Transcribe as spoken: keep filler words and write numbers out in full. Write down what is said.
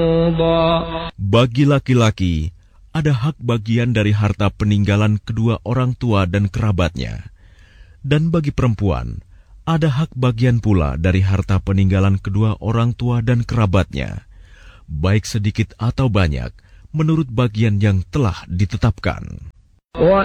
Bagi laki-laki, ada hak bagian dari harta peninggalan kedua orang tua dan kerabatnya. Dan bagi perempuan, ada hak bagian pula dari harta peninggalan kedua orang tua dan kerabatnya, baik sedikit atau banyak, menurut bagian yang telah ditetapkan.